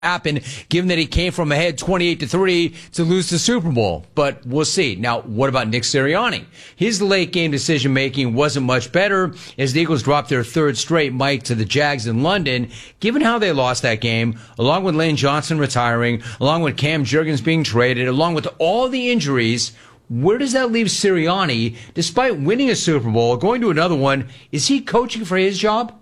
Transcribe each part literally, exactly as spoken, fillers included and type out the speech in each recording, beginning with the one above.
happen, given that he came from ahead twenty-eight to three to lose the Super Bowl. But we'll see. Now, what about Nick Sirianni? His late game decision making wasn't much better as the Eagles dropped their third straight Mike to the Jags in London. Given how they lost that game, along with Lane Johnson retiring, along with Cam Jurgens being traded, along with all the injuries, where does that leave Sirianni? Despite winning a Super Bowl, going to another one, is he coaching for his job?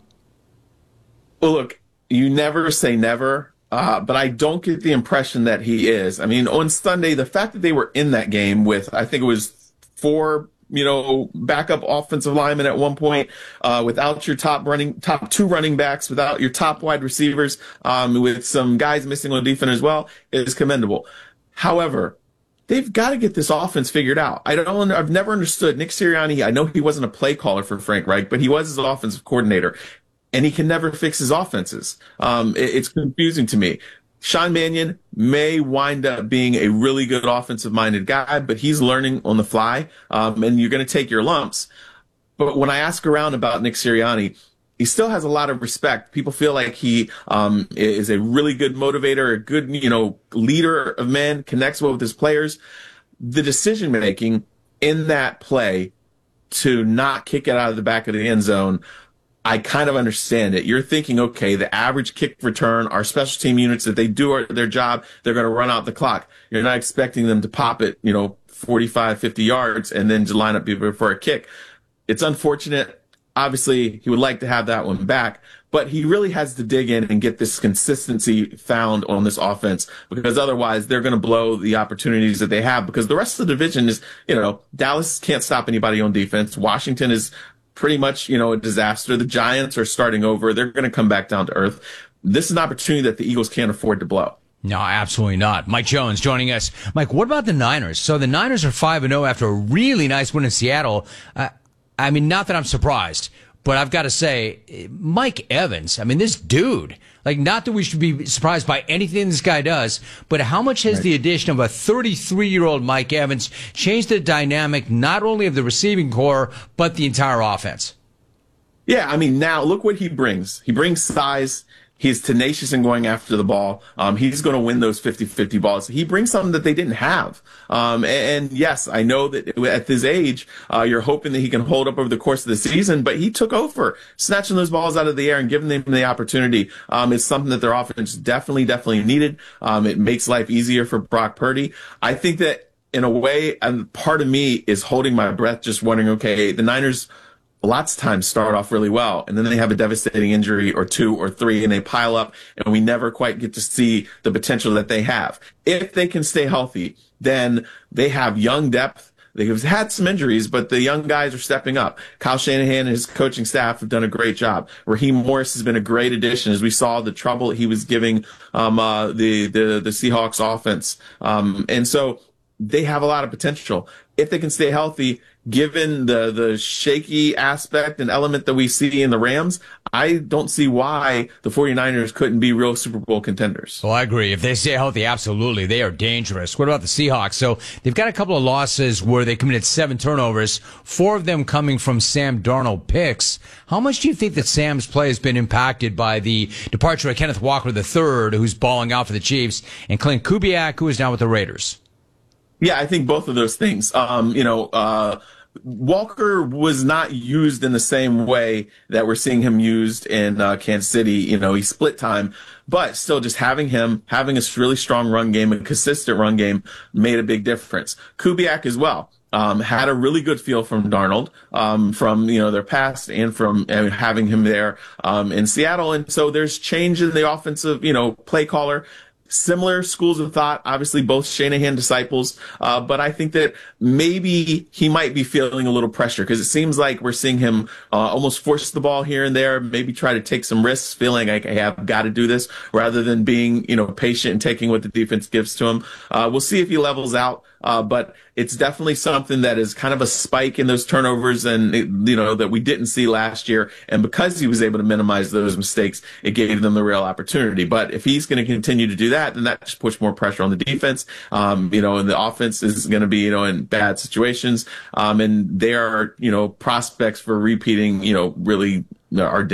Well, look, you never say never. Uh, but I don't get the impression that he is. I mean, on Sunday, the fact that they were in that game with, I think it was four, you know, backup offensive linemen at one point, uh, without your top running, top two running backs, without your top wide receivers, um, with some guys missing on defense as well, is commendable. However, they've got to get this offense figured out. I don't, I've never understood Nick Sirianni. I know he wasn't a play caller for Frank Reich, but he was his offensive coordinator. And he can never fix his offenses. Um, it, it's confusing to me. Sean Mannion may wind up being a really good offensive-minded guy, but he's learning on the fly, um, and you're going to take your lumps. But when I ask around about Nick Sirianni, he still has a lot of respect. People feel like he um, is a really good motivator, a good, you know, leader of men, connects well with his players. The decision-making in that play to not kick it out of the back of the end zone, I kind of understand it. You're thinking, okay, the average kick return, our special team units, if they do their job, they're going to run out the clock. You're not expecting them to pop it, you know, forty-five, fifty yards and then to line up for a kick. It's unfortunate. Obviously, he would like to have that one back, but he really has to dig in and get this consistency found on this offense, because otherwise they're going to blow the opportunities that they have, because the rest of the division is, you know, Dallas can't stop anybody on defense. Washington is pretty much, you know, a disaster. The Giants are starting over. They're going to come back down to earth. This is an opportunity that the Eagles can't afford to blow. No, absolutely not. Mike Jones joining us. Mike, what about the Niners? So the Niners are five and oh after a really nice win in Seattle. Uh, I mean, not that I'm surprised, but I've got to say, Mike Evans, I mean, this dude, like, not that we should be surprised by anything this guy does, but how much has right. the addition of a thirty-three-year-old Mike Evans changed the dynamic not only of the receiving core, but the entire offense? Yeah, I mean, now look what he brings. He brings size. He's tenacious in going after the ball. Um, he's going to win those fifty-fifty balls. He brings something that they didn't have. Um, and, and yes, I know that at his age, uh, you're hoping that he can hold up over the course of the season, but he took over. Snatching those balls out of the air and giving them the opportunity, um, is something that their offense definitely, definitely needed. Um, it makes life easier for Brock Purdy. I think that in a way, and part of me is holding my breath, just wondering, okay, the Niners, lots of times start off really well, and then they have a devastating injury or two or three, and they pile up, and we never quite get to see the potential that they have. If they can stay healthy, then they have young depth. They've had some injuries, but the young guys are stepping up. Kyle Shanahan and his coaching staff have done a great job. Raheem Morris has been a great addition, as we saw the trouble he was giving um, uh, the, the the Seahawks offense. Um, and so they have a lot of potential. If they can stay healthy, given the, the shaky aspect and element that we see in the Rams, I don't see why the 49ers couldn't be real Super Bowl contenders. Well, I agree. If they stay healthy, absolutely. They are dangerous. What about the Seahawks? So they've got a couple of losses where they committed seven turnovers, four of them coming from Sam Darnold picks. How much do you think that Sam's play has been impacted by the departure of Kenneth Walker the third, who's balling out for the Chiefs, and Clint Kubiak, who is now with the Raiders? Yeah, I think both of those things. Um, you know, uh, Walker was not used in the same way that we're seeing him used in uh, Kansas City. You know, he split time, but still just having him, having a really strong run game, a consistent run game made a big difference. Kubiak as well. Um, had a really good feel from Darnold, um, from, you know, their past and from uh, having him there, um, in Seattle. And so there's change in the offensive, you know, play caller. Similar schools of thought, obviously both Shanahan disciples, uh, but I think that maybe he might be feeling a little pressure, because it seems like we're seeing him uh, almost force the ball here and there, maybe try to take some risks, feeling like, hey, I've got to do this, rather than being, you know, patient and taking what the defense gives to him. Uh, we'll see if he levels out. Uh, but it's definitely something that is kind of a spike in those turnovers, and, you know, that we didn't see last year. And because he was able to minimize those mistakes, it gave them the real opportunity. But if he's going to continue to do that, then that just puts more pressure on the defense. Um, you know, and the offense is going to be, you know, in bad situations. Um, and there are, you know, prospects for repeating, you know, really are dim.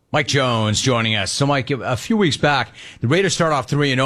Mike Jones joining us. So, Mike, a few weeks back, the Raiders start off three and oh.